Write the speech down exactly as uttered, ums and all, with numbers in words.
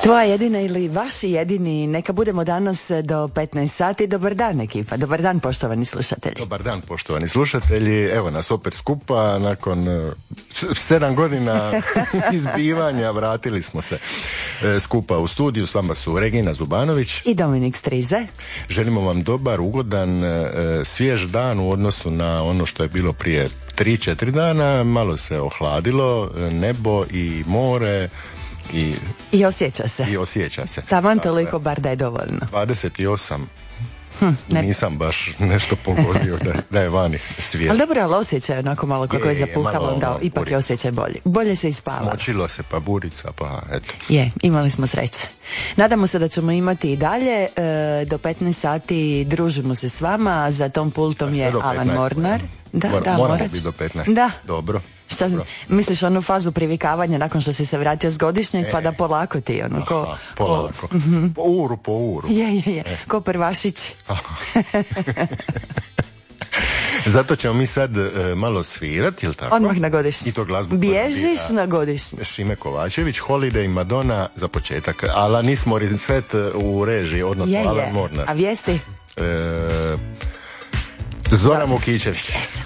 Tvoja jedina ili vaši jedini, neka budemo danas do petnaest sati. Dobar dan ekipa, dobar dan poštovani slušatelji. Dobar dan poštovani slušatelji, evo nas opet skupa, nakon uh, sedam godina izbivanja vratili smo se uh, skupa u studiju, s vama su Regina Zubanović i Dominik Strize. Želimo vam dobar, ugodan, uh, svjež dan u odnosu na ono što je bilo prije tri četiri dana, malo se ohladilo, nebo i more. I, I osjeća se. I osjeća se. Taman toliko, bar da je dovoljno. dvadeset osam Hm, ne... Nisam baš nešto pogodio da, da je vani svijet. Ali dobro, ali osjećaj onako malo kako je, je zapuhalo, malo, da malo, ipak je osjećaj bolji. Bolje se ispava. Smočilo se pa burica, pa eto. Je, imali smo sreće. Nadamo se da ćemo imati i dalje. E, do petnaest sati družimo se s vama. Za tom pultom je Alan Mornar. Da, Mor, da, moramo biti do petnaest. Da. Dobro. Šta, misliš onu fazu privikavanja nakon što si se vratio s godišnjeg, e, pa da polako ti ono ko... Aha, polako. Po uru, po uru. Je, je, je. E. Ko prvašić. Zato ćemo mi sad uh, malo svirati, ili tako? Odmah na godišnji. I to glazbu. Bježiš na godišnji. Šime Kovačević, Holiday, Madonna za početak. Alanis Morissette u režiji, odnosno je, Alan je. Mornar. A vijesti? E, Zoran Mukičević. Yes.